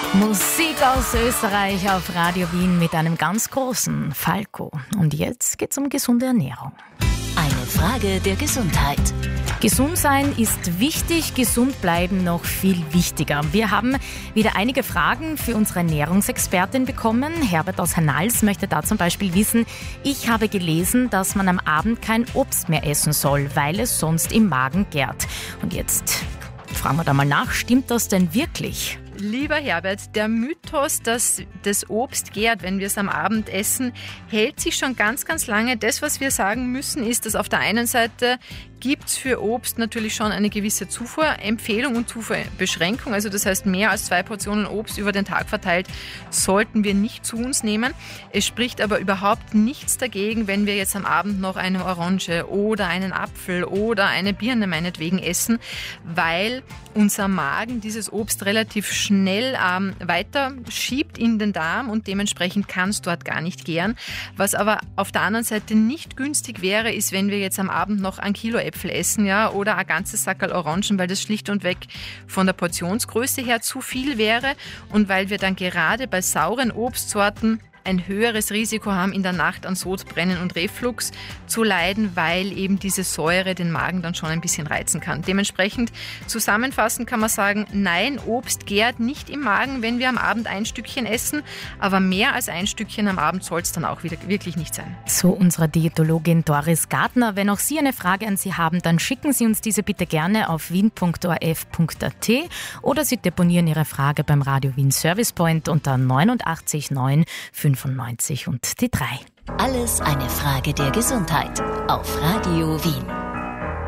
Musik aus Österreich auf Radio Wien mit einem ganz großen Falco. Und jetzt geht's um gesunde Ernährung. Eine Frage der Gesundheit. Gesund sein ist wichtig, gesund bleiben noch viel wichtiger. Wir haben wieder einige Fragen für unsere Ernährungsexpertin bekommen. Herbert aus Hernals möchte da zum Beispiel wissen, ich habe gelesen, dass man am Abend kein Obst mehr essen soll, weil es sonst im Magen gärt. Und jetzt fragen wir da mal nach, stimmt das denn wirklich? Lieber Herbert, der Mythos, dass das Obst gärt, wenn wir es am Abend essen, hält sich schon ganz, ganz lange. Das, was wir sagen müssen, ist, dass auf der einen Seite gibt es für Obst natürlich schon eine gewisse Zufuhrempfehlung und Zufuhrbeschränkung. Also das heißt, mehr als 2 Portionen Obst über den Tag verteilt sollten wir nicht zu uns nehmen. Es spricht aber überhaupt nichts dagegen, wenn wir jetzt am Abend noch eine Orange oder einen Apfel oder eine Birne meinetwegen essen, weil unser Magen dieses Obst relativ schnell weiter schiebt in den Darm und dementsprechend kann es dort gar nicht gären. Was aber auf der anderen Seite nicht günstig wäre, ist, wenn wir jetzt am Abend noch 1 Kilo Äpfel essen, ja, oder ein ganzes Sackerl Orangen, weil das schlicht und weg von der Portionsgröße her zu viel wäre und weil wir dann gerade bei sauren Obstsorten ein höheres Risiko haben, in der Nacht an Sodbrennen und Reflux zu leiden, weil eben diese Säure den Magen dann schon ein bisschen reizen kann. Dementsprechend zusammenfassend kann man sagen, nein, Obst gärt nicht im Magen, wenn wir am Abend ein Stückchen essen, aber mehr als ein Stückchen am Abend soll es dann auch wieder wirklich nicht sein. So unsere Diätologin Doris Gartner. Wenn auch Sie eine Frage an Sie haben, dann schicken Sie uns diese bitte gerne auf wien.orf.at oder Sie deponieren Ihre Frage beim Radio Wien Service Point unter 89 9 95 und die 3. Alles eine Frage der Gesundheit auf Radio Wien.